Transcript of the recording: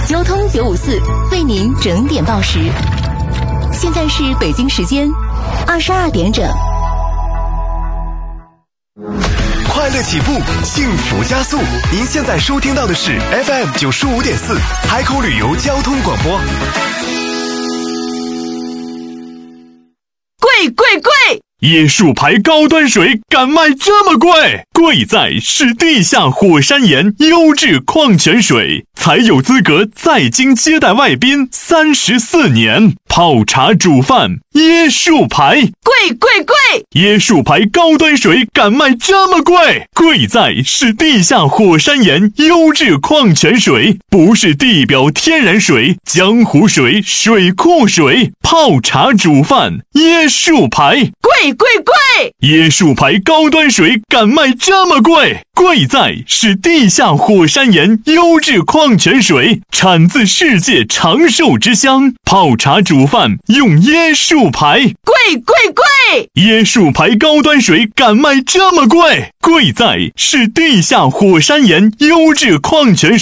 交通954为您整点报时。现在是北京时间22点整。 快乐起步，幸福加速。您现在收听到的是 FM 95.4海口旅游交通广播。 贵！椰树牌高端水敢卖这么贵？贵在是地下火山岩优质矿泉水，才有资格在京接待外宾34年。泡茶煮饭，椰树牌， 贵！ 椰树牌高端水敢卖这么贵？贵在是地下火山岩优质矿泉水，不是地表天然水、江湖水、水库水。泡茶煮饭，椰树牌， 贵！ 椰树牌高端水敢卖这么贵？贵在是地下火山岩优质矿泉水，产自世界长寿之乡。泡茶煮饭用椰树牌， 贵！ 椰树牌高端水敢卖这么贵？贵在是地下火山岩优质矿泉水。